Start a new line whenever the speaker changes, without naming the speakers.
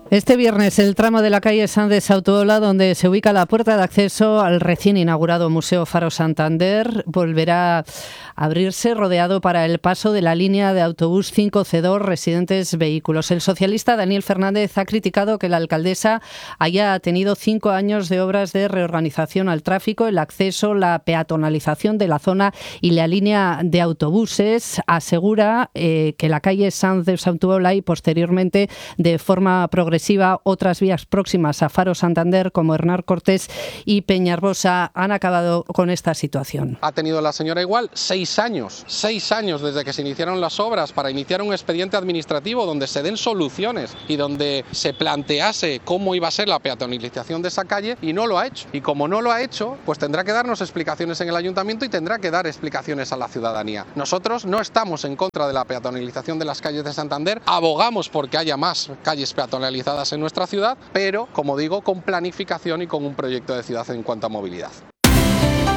Este viernes el tramo de la calle Sanz de Sautuola, donde se ubica la puerta de acceso al recién inaugurado Museo Faro Santander, volverá a abrirse rodeado para el paso de la línea de autobús 5C2 Residentes Vehículos. El socialista Daniel Fernández ha criticado que la alcaldesa haya tenido 5 años de obras de reorganización al tráfico, el acceso, la peatonalización de la zona y la línea de autobuses. Asegura que la calle Sanz de Sautuola y posteriormente de forma progresiva otras vías próximas a Faro Santander como Hernán Cortés y Peñarbosa han acabado con esta situación.
Ha tenido la señora igual 6 años desde que se iniciaron las obras para iniciar un expediente administrativo donde se den soluciones y donde se plantease cómo iba a ser la peatonalización de esa calle, y no lo ha hecho. Y como no lo ha hecho, pues tendrá que darnos explicaciones en el ayuntamiento y tendrá que dar explicaciones a la ciudadanía. Nosotros no estamos en contra de la peatonalización de las calles de Santander, abogamos porque haya más calles peatonalizadas en nuestra ciudad, pero, como digo, con planificación y con un proyecto de ciudad en cuanto a movilidad.